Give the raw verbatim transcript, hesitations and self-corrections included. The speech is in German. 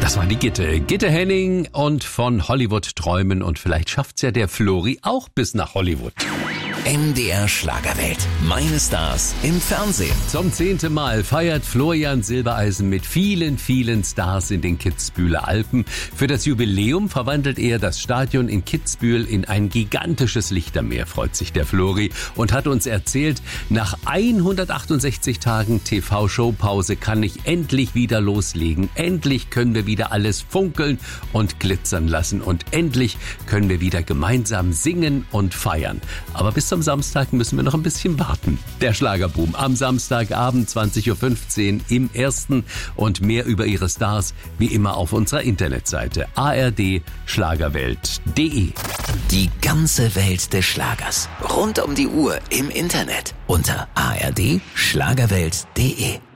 Das war die Gitte. Gitte Henning und von Hollywood träumen und vielleicht schafft's ja der Flori auch bis nach Hollywood. M D R Schlagerwelt. Meine Stars im Fernsehen. Zum zehnten Mal feiert Florian Silbereisen mit vielen, vielen Stars in den Kitzbüheler Alpen. Für das Jubiläum verwandelt er das Stadion in Kitzbühel in ein gigantisches Lichtermeer, freut sich der Flori und hat uns erzählt, nach hundertachtundsechzig Tagen T V-Showpause kann ich endlich wieder loslegen. Endlich können wir wieder alles funkeln und glitzern lassen und endlich können wir wieder gemeinsam singen und feiern. Aber bis zum Samstag müssen wir noch ein bisschen warten. Der Schlagerboom am Samstagabend zwanzig Uhr fünfzehn im Ersten und mehr über ihre Stars wie immer auf unserer Internetseite a r d schlagerwelt punkt d e. Die ganze Welt des Schlagers. Rund um die Uhr im Internet unter a r d schlagerwelt punkt d e.